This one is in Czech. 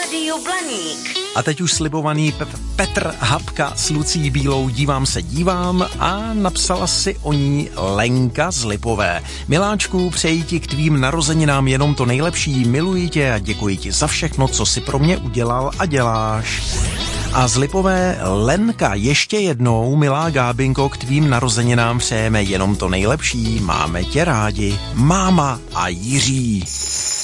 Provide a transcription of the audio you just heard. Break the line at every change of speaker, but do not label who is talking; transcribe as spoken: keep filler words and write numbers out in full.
Rádiu Blaník.
A teď už slibovaný Pe- Petr Hapka s Lucí Bílou Dívám se dívám a napsala si o ní Lenka z Lipové. Miláčku, přeji ti k tvým narozeninám jenom to nejlepší, miluji tě a děkuji ti za všechno, co si pro mě udělal a děláš. A z Lipové Lenka, ještě jednou, milá Gábinko, k tvým narozeninám přejeme jenom to nejlepší, máme tě rádi, máma a Jiří.